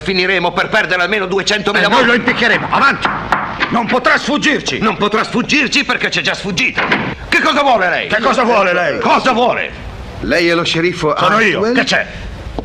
finiremo per perdere almeno 200.000 Noi lo impiccheremo, avanti! Non potrà sfuggirci! Non potrà sfuggirci perché c'è già sfuggito. Che cosa vuole lei? Che cosa vuole lei? Cosa vuole? Lei è lo sceriffo Sono io, Hartwell? che c'è?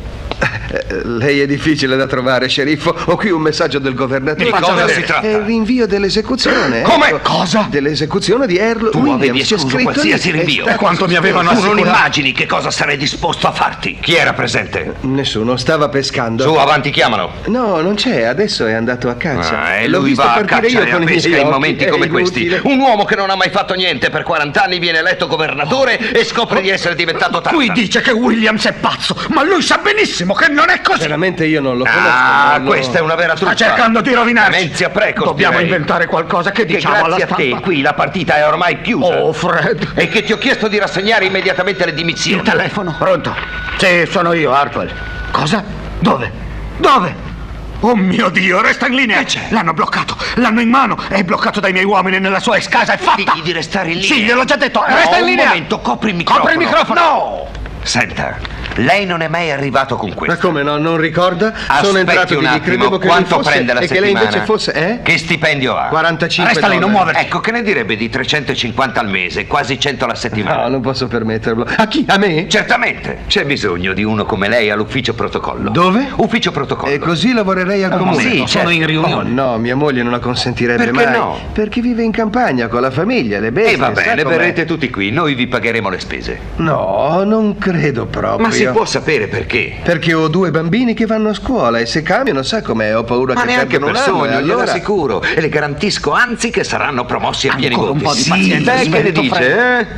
Lei è difficile da trovare, sceriffo. Ho qui un messaggio del governatore. Di cosa vedere. si tratta? È il rinvio dell'esecuzione. Come? Ecco. Cosa? Dell'esecuzione di Earl Tu Williams. avevi C'è escluso scritto qualsiasi lì, è rinvio. stato Quanto mi avevano Tu non assicurato? immagini che cosa sarei disposto a farti. Chi era presente? Nessuno, stava pescando. Su, avanti, chiamalo. No, non c'è, adesso è andato a caccia. E L'ho lui visto va a partire caccia io e a con i miei pesca in occhi, momenti è come questi. inutile. Un uomo che non ha mai fatto niente per 40 anni viene eletto governatore e scopre di essere diventato Tarzan. Qui dice che Williams è pazzo, ma lui sa benissimo che non è così! Veramente io non lo conosco. Ah, non lo- questa è una vera truffa. Sta cercando di rovinarci! Demenzia precoce, Dobbiamo direi. inventare qualcosa che Che diciamo alla grazie a te stampa. qui la partita è ormai chiusa. Oh, Fred! E che ti ho chiesto di rassegnare immediatamente le Il dimissioni. telefono? Pronto? Sì, sono io, Hartwell. Cosa? Dove? Dove? Oh mio Dio, resta in linea! Che c'è? L'hanno bloccato, l'hanno in mano, è bloccato dai miei uomini nella sua ex-casa, è fatta! Digli di restare in linea. Sì, gliel'ho già detto, No, resta in linea! un momento, copri il microfono. Copri il microfono! No! Senta, lei non è mai arrivato con Ma questo. come no, non ricorda? Sono Aspetti entrato un di lì, attimo, credevo che quanto lui fosse prende la e che settimana? lei invece fosse, Che stipendio ha? 45 Resta lì, non dollari. muoverti. Ecco, che ne direbbe di 350 al mese, quasi 100 alla settimana? No, non posso permetterlo. A chi? A me? Certamente, c'è bisogno di uno come lei all'ufficio protocollo. Dove? Ufficio protocollo. E così lavorerei al comune. Sì, sono in riunione. Oh, no, mia moglie non la consentirebbe Perché mai. no? Perché vive in campagna con la famiglia, le bestie. E va sa bene, com'è. verrete tutti qui, noi vi pagheremo le spese. No, non credo proprio. Ma si può sapere perché? Perché ho 2 bambini che vanno a scuola e se cambiano sa com'è, ho paura Ma che neanche perdono per un anno. sogno, e glielo allora... assicuro. E le garantisco anzi che saranno promossi a pieni Ancora un voti. po' di Sì, pazienza, che ne smetto, dice,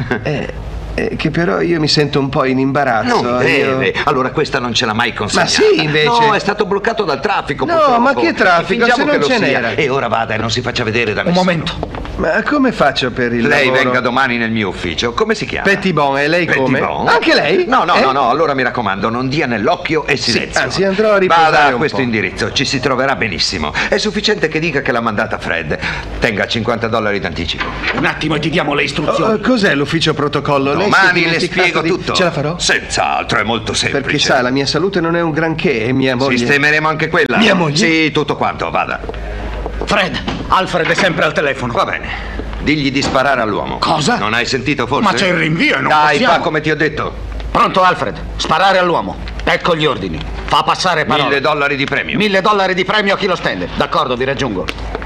Che però io mi sento un po' in imbarazzo. Non deve. Allora questa non ce l'ha mai consegnata. Ma sì, invece. No, è stato bloccato dal traffico. No, purtroppo. ma che traffico, Fingiamo se non che lo ce sia. n'era. E ora vada e non si faccia vedere da Un nessuno. momento. Ma come faccio per il Lei lavoro? venga domani nel mio ufficio. Come si chiama? Pettibon, e lei come? Pettibon? Anche lei? No, no, Eh? no, allora mi raccomando, non dia nell'occhio e silenzio. anzi, andrò a riposare Vada a un questo po'. indirizzo, ci si troverà benissimo. È sufficiente che dica che l'ha mandata Fred. Tenga $50 d'anticipo. Un attimo e ti diamo le istruzioni. Cos'è l'ufficio protocollo? Lei si è Domani le dimenticato spiego di- tutto. Ce la farò? Senz'altro, è molto semplice. Perché sa, la mia salute non è un granché e mia moglie... Sistemeremo anche quella. Mia moglie? Sì, tutto quanto, vada. Fred, Alfred è sempre al telefono. Va bene. Digli di sparare all'uomo. Cosa? Non hai sentito forse? Ma c'è il rinvio e non Dai, possiamo. fa come ti ho detto. Pronto, Alfred? Sparare all'uomo. Ecco gli ordini. Fa passare parole. $1.000 di premio. $1.000 di premio a chi lo stende. D'accordo, vi raggiungo.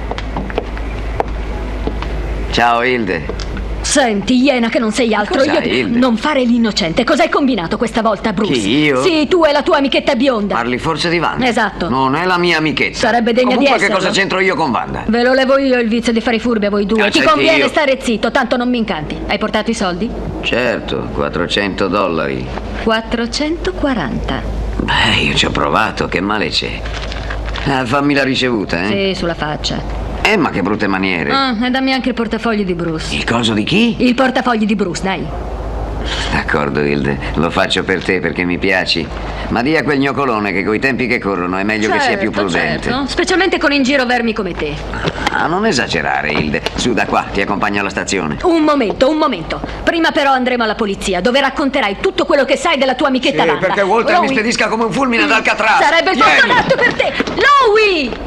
Ciao Hilde. Senti, Iena, che non sei altro. Cos'hai, Hilde? Non fare l'innocente. Cos'hai combinato questa volta, Bruce? Chi, io? Sì, tu e la tua amichetta bionda. Parli forse di Wanda? Esatto. Non è la mia amichetta. Sarebbe degna Comunque, di che cosa esserlo. c'entro io con Wanda? Ve lo levo io il vizio di fare i furbi a voi due. Ti Senti, conviene io- stare zitto, tanto non mi incanti. Hai portato i soldi? Certo, $400. 440. Beh, io ci ho provato, che male c'è? Fammi la ricevuta, eh? Sì, sulla faccia. Ma che brutte maniere. E dammi anche il portafoglio di Bruce. Il coso di chi? Il portafoglio di Bruce, dai. D'accordo, Hilde, lo faccio per te perché mi piaci. Ma di a quel gnocolone che coi tempi che corrono è meglio che sia più prudente. Certo. Specialmente con in giro vermi come te. Ah, non esagerare, Hilde. Su da qua, ti accompagno alla stazione. Un momento. Prima però andremo alla polizia, dove racconterai tutto quello che sai della tua amichetta Wanda. perché Walter mi Louie- spedisca come un fulmine ad Alcatraz. Sarebbe Vieni. tutto adatto per te! Louie!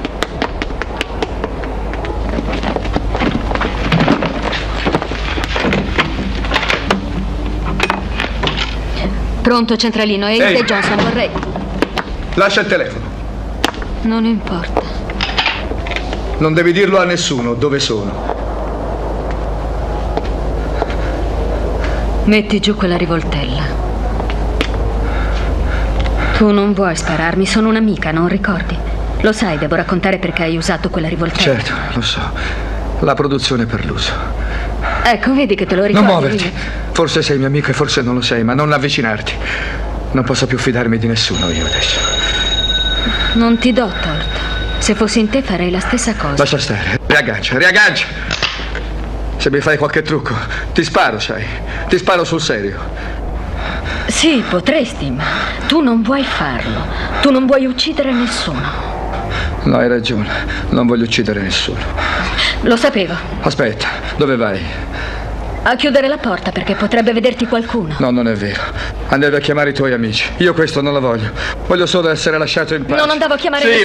Pronto, centralino. E Ehi. Johnson, vorrei... Lascia il telefono. Non importa. Non devi dirlo a nessuno dove sono. Metti giù quella rivoltella. Tu non vuoi spararmi, sono un'amica, non ricordi? Lo sai, devo raccontare perché hai usato quella rivoltella. Certo, lo so. La produzione per l'uso. Ecco, vedi che te lo ricordi. Non muoverti. Forse sei mio amico e forse non lo sei, ma non avvicinarti. Non posso più fidarmi di nessuno io adesso. Non ti do torto. Se fossi in te farei la stessa cosa. Lascia stare. Riaggancia. Se mi fai qualche trucco, ti sparo, sai. Ti sparo sul serio. Sì, potresti, ma tu non vuoi farlo. Tu non vuoi uccidere nessuno. No, hai ragione. Non voglio uccidere nessuno. Lo sapevo. Aspetta, dove vai? A chiudere la porta perché potrebbe vederti qualcuno. No, non è vero. Andavi a chiamare i tuoi amici. Io questo non lo voglio. Voglio solo essere lasciato in pace. Non andavo a chiamare Sì, nessuno.